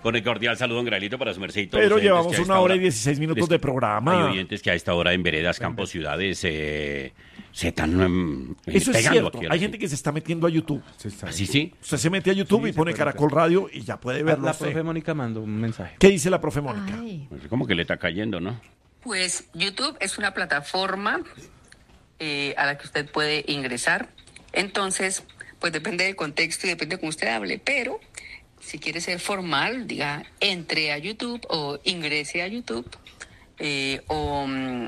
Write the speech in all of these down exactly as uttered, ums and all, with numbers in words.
Con el cordial saludo, don Graelito, para su merced y todos Pero los llevamos oyentes que a una esta hora y dieciséis minutos de programa. Hay oyentes que a esta hora en veredas, campos, ciudades eh, se están um, Eso es pegando cierto. aquí. Hay gente que se está metiendo a YouTube. ¿Así sí? Usted se mete a YouTube Sí, y se pone puede Caracol Radio y ya puede verlo. La usted. profe Mónica mandó un mensaje. ¿Qué dice la profe Mónica? Ay. Pues como que le está cayendo, ¿no? Pues YouTube es una plataforma eh, a la que usted puede ingresar. Entonces, pues depende del contexto y depende de cómo usted hable. Pero si quiere ser formal, diga, entre a YouTube o ingrese a YouTube eh, o mm,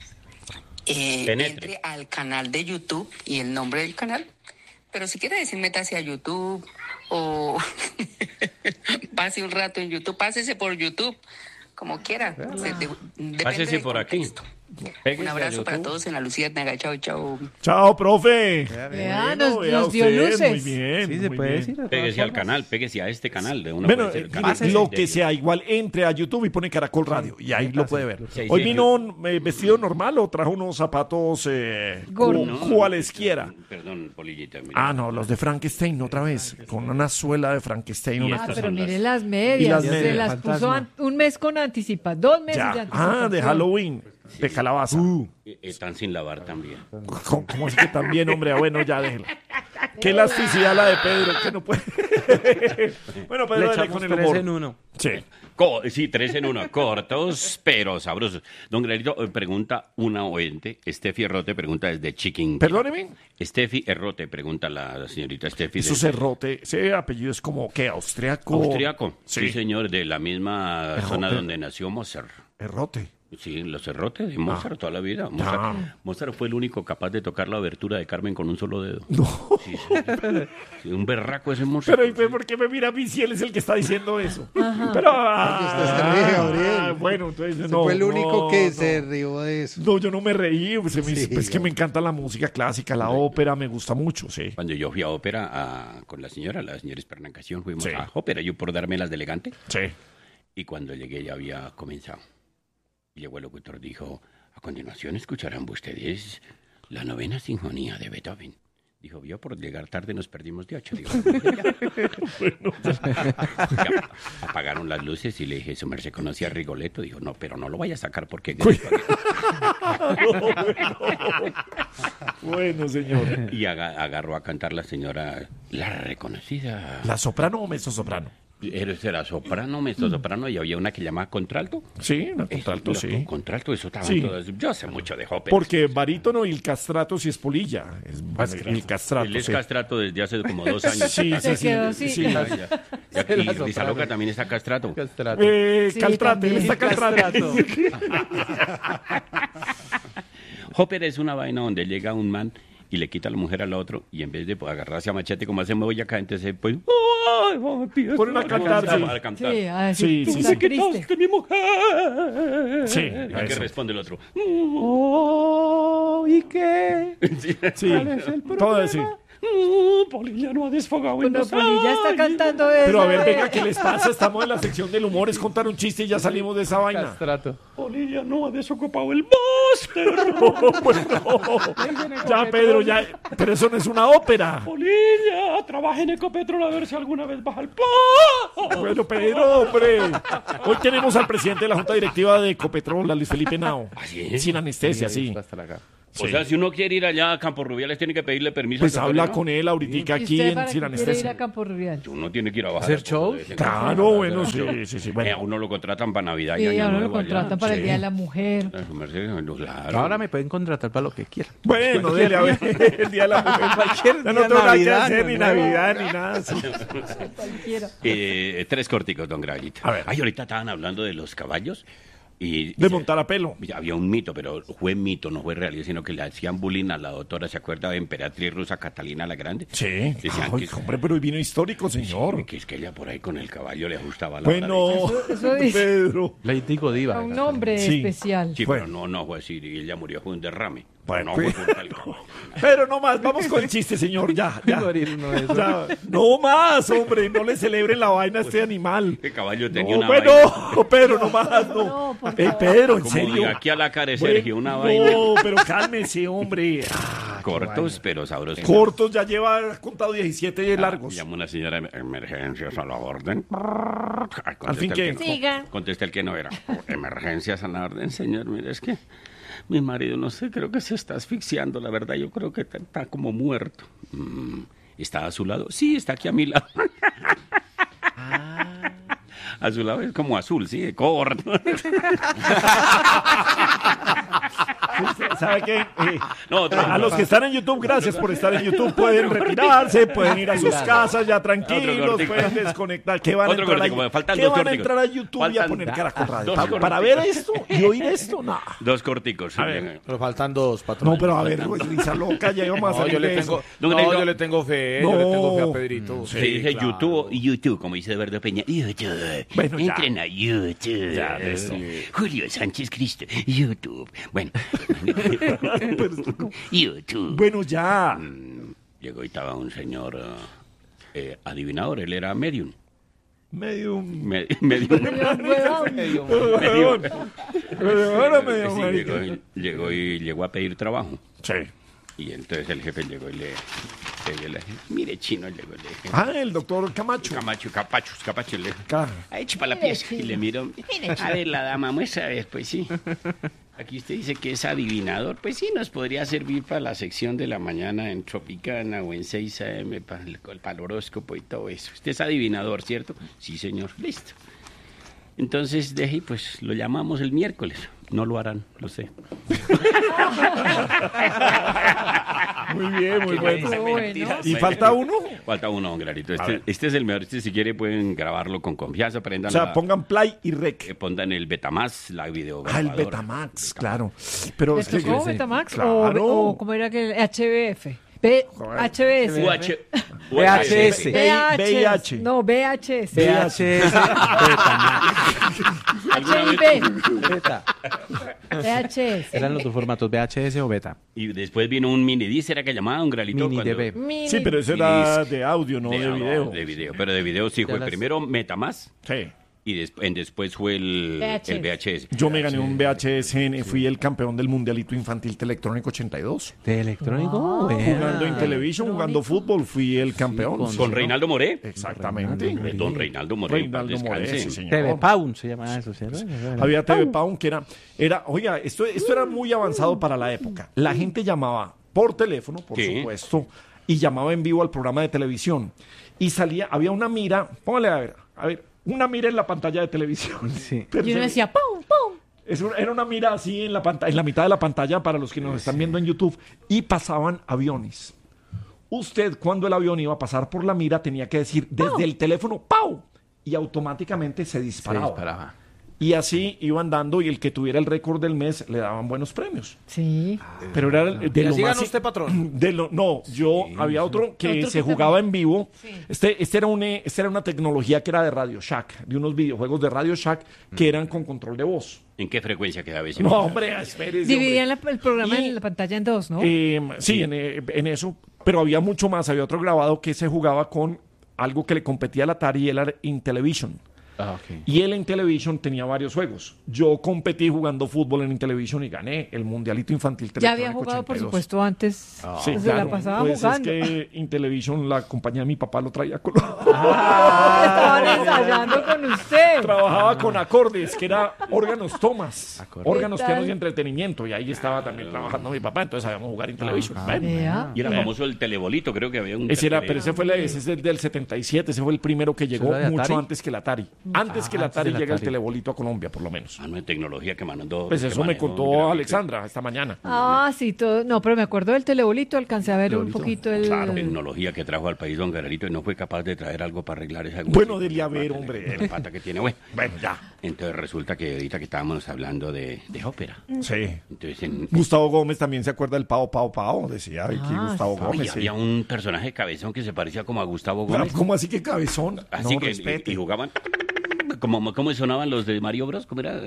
eh, Penetre. entre al canal de YouTube y el nombre del canal. Pero si quiere decir métase a YouTube o pase un rato en YouTube, pásese por YouTube. Como quiera. De- de- depende Pásese del por aquí. contexto. Péguese Un a abrazo para YouTube. todos en la Lucía Naga. Chao, chao. Chao, profe. Vea, nos, Vea nos dio usted, luces. Muy bien. Sí, se muy puede bien. decir. de todas Péguese al formas. canal, péguese a este canal de una Bueno, puede ser eh, el canal mire, lo de- que sea, igual entre a YouTube y pone Caracol Radio y ahí lo puede ver. Sí, Hoy sí, vino eh, vestido normal o trajo unos zapatos eh, Gordos. cu- cualesquiera. Perdón, Polillita. mire. Ah, no, los de Frankenstein otra vez, con una suela de Frankenstein. Y Una Ah, estas pero son mire las- las medias. Y las Se medias. las Fantasma. puso an- un mes con anticipación. Dos meses de Ya. anticipación. Ah, de Halloween, de calabaza. Eh, Están sin lavar también. ¿Cómo, cómo así que también, hombre? Ah, bueno, ya déjelo. Qué elasticidad la de Pedro, que no puede. Bueno, Pedro, Le dale echamos con el tres humor. en uno. Sí. Co- sí, tres en uno, cortos, pero sabrosos. Don Graelito, eh, pregunta una oyente, Estefi Errote pregunta desde Chiquín. Perdóneme. Estefi Errote pregunta la señorita Estefi. Eso desde- Cerrote, ese apellido es como, ¿qué? ¿Austriaco? Austriaco. Sí. Sí, señor, de la misma Errote. zona donde nació Mozart. Errote. Sí, los Errotes de Mozart toda la vida. Mozart, Ah. Mozart fue el único capaz de tocar la abertura de Carmen con un solo dedo. No. Sí, sí. Sí, un berraco ese Mozart. Pero, ¿y pues, por qué me mira a mí si él es el que está diciendo eso? Pero, ah, usted se ríe, Gabriel. bueno, entonces Usted no. fue el único no, que no. se rió de eso. No, yo no me reí, pues, se me- Sí, pues, es que me encanta la música clásica, la ópera, me gusta mucho, sí. Cuando yo fui a ópera a- con la señora, la señora Espernacación, fuimos Sí. a ópera, yo por darme las de elegante. Sí. Y cuando llegué ya había comenzado. Y llegó el locutor, dijo, a continuación escucharán ustedes la novena sinfonía de Beethoven. Dijo, vio, por llegar tarde nos perdimos de ocho. Digo, ya, apagaron las luces y le dije, su merced conocía a Rigoletto. Dijo, no, pero no lo vaya a sacar porque... Bueno, señor. Y aga- agarró a cantar la señora, la reconocida... ¿La soprano o mezzo soprano? Eres era soprano, mezzo soprano, y había una que llamaba contralto. Sí, una contralto, Eso, sí. lo- Contralto, eso estaba Sí. en todas. Yo sé mucho de ópera. Porque barítono y el castrato sí es polilla. Es, el castrato, Él es sí. castrato desde hace como dos años. Sí, Se sí, sí, quedó así. sí. Ya, ya. Ya, y La Risa soprano. Loca también está castrato. Castrato. Eh, Sí, caltrate, él también. está caltrate. Ópera es una vaina donde llega un man y le quita a la mujer al otro y en vez de pues, agarrarse a machete como hace Boyacá, entonces pues... ¡ay, ay, empieza Ponen a cantar, sí. a cantar. Sí, a Sí, decir, sí, está sí. triste. mi mujer! Sí, ¿Y qué eso. responde el otro? Oh, ¿y qué? Sí. Sí, ¿Cuál es el problema? todo así. Mm, Polilla no ha desfogado en Cuando dos Polilla está años. cantando eso. Pero a ver, venga, ¿qué les pasa? Estamos en la sección del humor, es contar un chiste y ya salimos de esa vaina. Castrato. Polilla no ha desocupado el máster. Bueno, ya, Pedro, ya. Pero eso no es una ópera. Polilla, trabaja en Ecopetrol a ver si alguna vez baja el pan. Bueno, Pedro, hombre. Hoy tenemos al presidente de la Junta Directiva de Ecopetrol, a Luis Felipe Nao. ¿sí? Sin anestesia, sí. Hasta la cara. O sea, si uno quiere ir allá a Campo Rubiales, tiene que pedirle permiso. Pues al habla doctor, ¿no? con él ahorita ¿Y aquí usted en para qué Sin quiere ir a Anestesia. Campo Rubial? Uno tiene que ir a bajar. ¿Hacer a shows? de vez en Claro, cuando. bueno, sí, sí, sí. Eh, a Bueno, uno lo contratan para Navidad y Sí, Año ahora lo Nuevo allá. contratan para el sí. Día de la Mujer. A su merced, claro. Ahora me pueden contratar para lo que quieran. bueno, dele a ver el Día de la Mujer. Cualquier Ya no día, tengo nada que Navidad, hacer, ni no, Navidad, ni nada. sí. Cualquiera. Eh, tres corticos, don Graelito. A ver. Ay, ahorita estaban hablando de los caballos. Y, De montar a pelo. y había un mito, pero fue mito, no fue real, sino que le hacían bullying a la doctora, ¿se acuerda de emperatriz rusa Catalina la Grande? Sí. Decían Ay, que, hombre, pero hoy vino histórico, señor. que es que ella por ahí con el caballo le ajustaba la hora de- Bueno, eso dice. Pedro. Lady Godiva. A un nombre Sí. especial. Sí, Bueno. pero no, no fue así, y ella murió fue un derrame. Bueno, no pues- fue por tal caballo. Pero no más, vamos con el chiste, señor. Ya, ya. Morir uno de esos. Ya. No más, hombre, no le celebren la vaina a este animal. El caballo tenía No, una bueno, vaina. Pedro, no más, no. No, por Ey, favor. Pedro, en Como serio. de aquí a la cara de Bueno, Sergio, una vaina. No, pero cálmese, hombre. Ay, Cortos, pero sabrosos. Cortos, ya lleva contado diecisiete largos. Llama una señora de emergencias a la orden. Ay, Al fin, contesta ¿qué? el que no. Siga. Contesta el que no era. Emergencias a la orden, señor. Mire, es que mi marido, no sé, creo que se está asfixiando. La verdad, yo creo que está, está como muerto. Mm, ¿Está a su lado? Sí, está aquí a mi lado. A su lado es como azul, sí, de corto. ¿Sabe qué? Eh, No, otro- a los que están en YouTube, gracias por estar en YouTube. Pueden retirarse, pueden ir a sus casas ya tranquilos, cortico. pueden desconectar. ¿Qué van a Otro entrar, cortico, a, faltan ¿qué dos van a corticos. entrar a YouTube y a Faltan poner Caracol Radio? dos Pa- corticos. para ver esto y oír esto, no. Dos corticos. A ver. Pero faltan dos, patrón. No, pero a ver, pues, risa loca, ya íbamos a No, salir yo le de tengo, eso. No, no, no, yo no. le tengo fe, No. yo le tengo fe a Pedrito. Se dice claro. YouTube, YouTube, como dice Eduardo Peña. YouTube. Bueno, ya. Entren a YouTube. Ya, listo. Julio Sánchez Cristo. YouTube. Bueno. YouTube. Bueno, ya. Llegó y estaba un señor eh, eh, adivinador. Él era medium. Medio... Me- medium. Huevón. medium. Pero ahora medio Sí, marica. llegó, y- llegó y llegó a pedir trabajo. Sí. Y entonces el jefe llegó y le, le, le- mire, chino, llegó y le dije, Ah, el doctor Camacho. Camacho, capachos, capachos, le Claro. ha hecho para la pieza. Y le miro, a ver, la dama, muestra, a ver, pues sí. Aquí usted dice que es adivinador, pues sí, nos podría servir para la sección de la mañana en Tropicana o en seis a eme para el, para el horóscopo y todo eso. Usted es adivinador, ¿cierto? Sí, señor, listo. Entonces, deje, pues lo llamamos el miércoles. No lo harán, lo sé. Muy bien, muy bueno. Bueno. ¿Y falta uno? Falta uno, don Granito. A Este, ver. este es el mejor. Este, si quiere, pueden grabarlo con confianza. O Prendan sea, la- pongan play y que rec. pongan el Betamax, la video. Ah, el Betamax, claro. Pero ¿Le es que... tocó Betamax Claro. o, o cómo era que el H B F? B, H B S. U H V H S. V I H. No, V H S. V H S. H I V. Beta. V H S. Eran los dos formatos, V H S o beta. Y después vino un mini disc, era que llamaba un Granito. Mini cuando- D B. Mini. Sí, pero eso era de audio, no de, no, video. de video. Pero de video sí Ya fue las- primero Betamax Sí. y des- en después fue el V H S. el V H S. Yo me gané un V H S, en- fui el campeón del Mundialito Infantil Electrónico ochenta y dos. ¿De electrónico? Vea. Jugando en televisión, jugando fútbol, fui el campeón. con- Sí, Con señor. Reinaldo Moré. Exactamente. Eh, Don Reinaldo Moré. Reinaldo en paz Moré, descanse. sí, señor. T V Pound se llama eso, ¿cierto? Había T V Pound que era, era oiga, esto, esto era muy avanzado para la época. La gente llamaba por teléfono, por Sí. supuesto, y llamaba en vivo al programa de televisión. Y salía, había una mira, póngale a ver, a ver, una mira en la pantalla de televisión. Sí. Pero Y uno se- decía, ¡pum, pum! es un- era una mira así en la pantalla, en la mitad de la pantalla para los que nos están viendo en YouTube, y pasaban aviones. Usted, cuando el avión iba a pasar por la mira, tenía que decir desde el teléfono ¡pau! Y automáticamente se Se disparaba. disparaba. Y así iban dando, y el que tuviera el récord del mes le daban buenos premios. Sí. Pero era el- de ¿Y lo así más... ganó usted, patrón? De lo, no, yo había otro que Otro se que jugaba también- en vivo. Sí. Este, este era un, eh, este era una tecnología que era de Radio Shack, de unos videojuegos de Radio Shack que eran con control de voz. ¿En qué frecuencia quedaba ese? No, hombre, espérese, Dividían hombre. la- el programa Y- en la pantalla en dos, ¿no? Eh, sí, en, eh, en eso, pero había mucho más. Había otro grabado que se jugaba con algo que le competía al Atari, y era Intellivision. Ah, ok. Y él en Intellivision tenía varios juegos. Yo competí jugando fútbol en Intellivision y gané el Mundialito Infantil Ya había Electrónico jugado, por ochenta y dos. supuesto, antes. Sí, se claro. la pasaba Pues jugando. es que Intellivision, la compañía de mi papá, lo traía con... Estaban ensayando con usted. Trabajaba con acordes, que era órganos tomas, Acordes. órganos ¿Qué pianos tal? y entretenimiento. Y ahí estaba también trabajando mi papá, entonces sabíamos jugar Intellivision. Bueno. Vea. Y era famoso el telebolito, creo que había un... Ese era, tele- pero ese fue, la- ese es del, del setenta y siete, ese fue el primero que llegó era de mucho Atari? antes que el Atari. Antes Ah, que el antes Atari del llega el Atari. telebolito a Colombia, por lo menos. Ah, no, de tecnología que mandó... Pues que eso me manejó contó Granito. Alexandra esta mañana. Ah, sí, todo. No, pero me acuerdo del telebolito, alcancé a ver un Telebolito. poquito el. Claro, tecnología que trajo al país don Gararito y no fue capaz de traer algo para arreglar esa... Bueno, dele a ver, hombre. La pata que tiene, bueno. Bueno, ya. Entonces resulta que ahorita que estábamos hablando de, de ópera. Sí. Entonces en, Gustavo Gómez también se acuerda del Pao Pao Pao. Decía ay, que Ah, Gustavo sí. Oye, Gómez. sí. había un personaje cabezón que se parecía como a Gustavo Pero, Gómez. ¿cómo así que cabezón? Así no, que respete. y, y jugaban como cómo sonaban los de Mario Bros, ¿cómo era?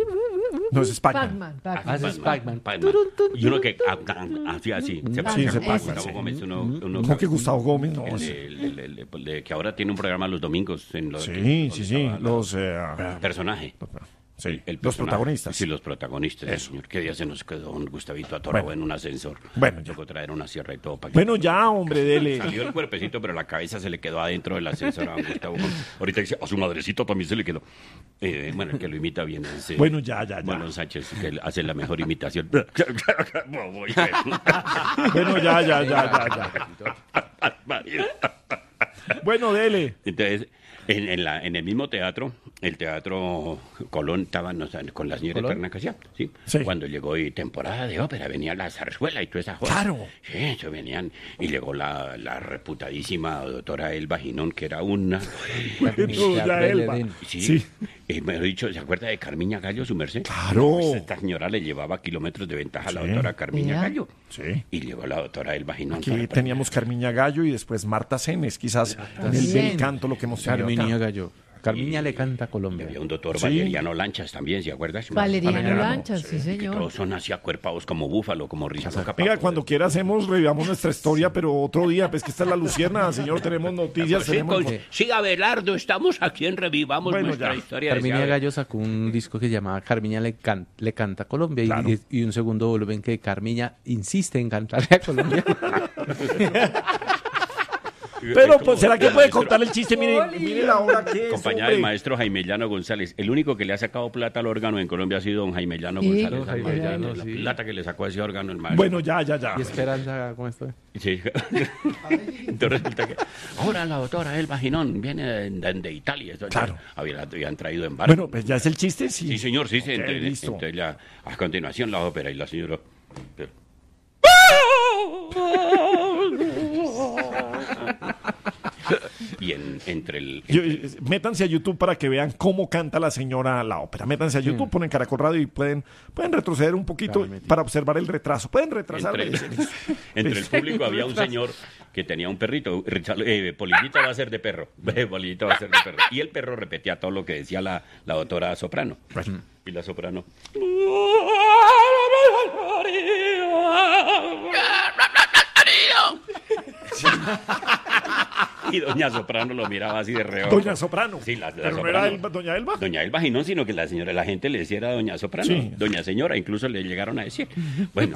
No, ese es Pac-Man. Pac-Man, Pac-Man. Ah, ese es Pac-Man. Pac-Man. Y uno que ah, ah, hacía así, se parecía ese a Pac-Man, Gustavo sí. Gómez, uno, uno No, que Gustavo Gómez, no. el sí. de- el de- el de- el de- que ahora tiene un programa los domingos en los Sí, donde sí, sí. estaba Los. eh, personaje. Sí, El los personaje. protagonistas. Sí, los protagonistas, Eso. señor. ¿Qué día se nos quedó don Gustavito atorado Bueno. en un ascensor? Bueno, ya. Tocó traer una sierra y todo para que... Bueno, ya, hombre, dele. Salió el cuerpecito, pero la cabeza se le quedó adentro del ascensor a don Gustavo. Ahorita dice, a su madrecito también se le quedó. Eh, bueno, el que lo imita bien es... eh, Bueno, ya, ya, ya. Bueno, Sánchez, que él hace la mejor imitación. Bueno, ya, ya, ya, ya, ya. Bueno, dele. Entonces, en, en, la, en el mismo teatro, el Teatro Colón, estaban o sea, con la señora ¿Colón? Eterna Casia, ¿sí? Sí. Cuando llegó y temporada de ópera, venía la zarzuela y toda esa joda. Claro. Sí, eso venían. Y llegó la, la reputadísima doctora Elba Ginón, que era una... Doña Elba. Sí, Sí. eh, me he dicho, ¿se acuerda de Carmiña Gallo, su merced? Claro. Pues esta señora le llevaba kilómetros de ventaja a la Sí. doctora Carmiña Mira. Gallo. Sí. Y llegó la doctora Elba Ginón. Aquí para- teníamos Carmiña Gallo y después Marta Senes, quizás en el bel canto lo que hemos tenido Carmiña acá. Gallo. Carmiña le canta a Colombia. Había un doctor Sí. Valeriano Lanchas también, ¿se acuerdas? Valeriano Valeriano, Lanchas, sí, Que señor. todos son así acuerpados como búfalo, como risas. Venga, cuando quiera hacemos, revivamos nuestra historia, pero otro día, pues que esta es la Lucierna, señor, tenemos noticias, Sí, tenemos... con- sí, Abelardo, estamos aquí en Revivamos Bueno, nuestra ya. historia. Carmiña decía- Gallo sacó un disco que se llamaba Carmiña le, can- le canta a Colombia y- Claro. y, y un segundo volumen que Carmiña insiste en cantarle a Colombia. Pero, Es como pues, ¿será que el puede maestro- contar el chiste? Mire, Oli. mire la hora que es, Compañía hombre. del maestro Jaime Llano González. El único que le ha sacado plata al órgano en Colombia ha sido don Jaime Llano Sí. González. Don Jaime Imagínate Llano, la sí. plata que le sacó a ese órgano el maestro. Bueno, ya, ya, ya. Y Esperanza, ¿cómo estoy? Sí. Entonces resulta que ahora la doctora Elba Ginón viene de, de- de Italia. Entonces, Claro. había- habían traído en barco. Bueno, pues ya es el chiste, sí. Sí, señor, sí, sí. Ok, Entre- listo. entre la- a continuación la ópera y la señora... Y en- entre el... Yo- eh, métanse a YouTube para que vean cómo canta la señora la ópera. Métanse a YouTube, ponen Caracol Radio y pueden, pueden retroceder un poquito Claro, para observar el retraso. Pueden retrasar. Entre el, dicen eso. entre el público había un señor que tenía un perrito. Richard- eh, Polillito va a ser de perro. Polillito va a ser de perro. Y el perro repetía todo lo que decía la, la doctora soprano. Y la soprano. Y doña Soprano lo miraba así de reojo. Doña Soprano. Sí, la, la Pero no Soprano. era Elba- Doña Elba. Doña Elba Ginón, sino que la señora, la gente le decía era Doña Soprano. Sí. Doña Señora, incluso le llegaron a decir. Bueno.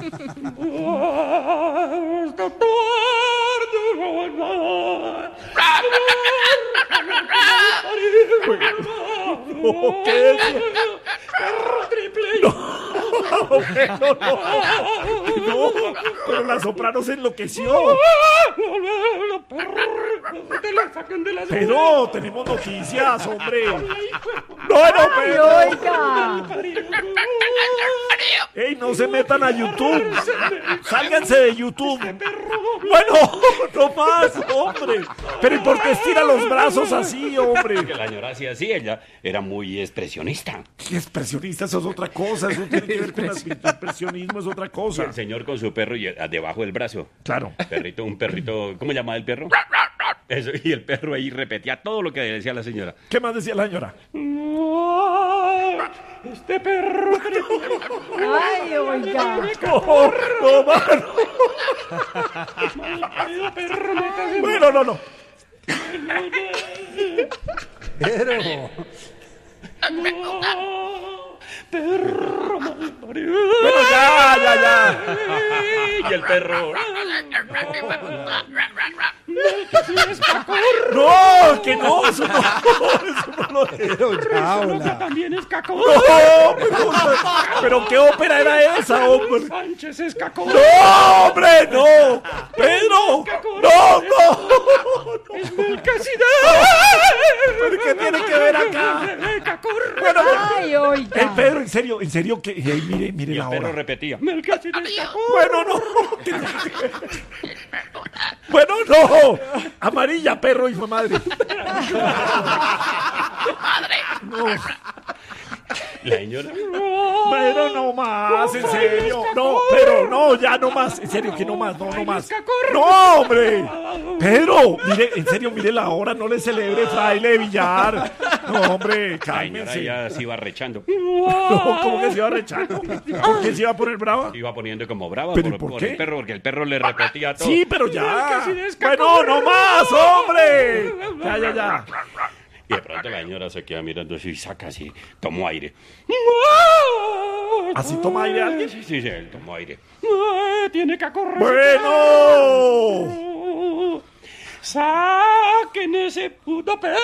¿Qué? No, no, no, pero la soprano se enloqueció. Pero tenemos noticias, hombre. No, no, ¡Ay, pero. oiga! ¡Ey, no se metan a YouTube! ¡Sálganse de YouTube! Bueno, no más, hombre. Pero ¿y por qué estira los brazos así, hombre? Que la señora hacía así, ella era muy expresionista. ¿Qué expresionista? Eso es otra cosa. Eso tiene que ver con el expresionismo, es otra Y cosa. el señor con su perro y a- debajo del brazo. Claro. Perrito, un perrito, ¿cómo llamaba el perro? Eso, y el perro ahí repetía todo lo que decía la señora. ¿Qué más decía la señora? Este perro. ¡Ay, oiga! No, no, mano. Bueno, no, no. Pero, Perro malparido. Bueno, ya, ya, ya. Y el perro. No, que no, eso no, eso no lo es. pero ya, hola. También es cacón. No, pero, pero ¿qué ópera era esa, hombre? Sánchez es cacón. ¡No, hombre, no! ¡Pedro! ¡No, no! Es Melquisedec. ¿Pero qué tiene que ver acá? Bueno, ¡Ay, eh, oiga! Pedro, en serio, en serio, que eh, mire, mire Y la el perro hora. repetía. Melquisedec es cacón. Bueno, no. Bueno, no. Amarilla, perro, hijo de madre. No, La señora. pero no más, en serio. No, pero no, ya no más. En serio, que no más, no, no más. No, hombre. Pedro, mire, en serio, mire la hora, no le celebre fraile Villar. No, hombre, La señora cálmense. ya se iba rechando. No, ¿cómo que se iba a rechar? ¿Por qué se iba a poner brava? Se iba poniendo como brava ¿Pero y por, por por qué? el perro, porque el perro le repetía todo. Sí, pero ya. Bueno, no más, hombre. Ya, ya, ya. Y de pronto la señora se queda mirando así y saca así, tomó aire. ¿Así toma aire alguien? Sí, sí, sí, él tomó aire. Ay, tiene que correr. ¡Bueno! ¡Saquen ese puto perro!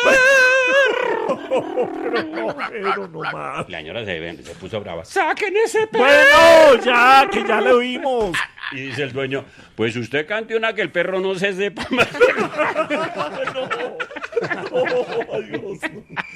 Pero, pero no más. La señora se, se puso brava. ¡Saquen ese perro! Bueno, ya, que ya le oímos. Y dice el dueño, pues usted cante una que el perro no se sepa más. No, no, adiós.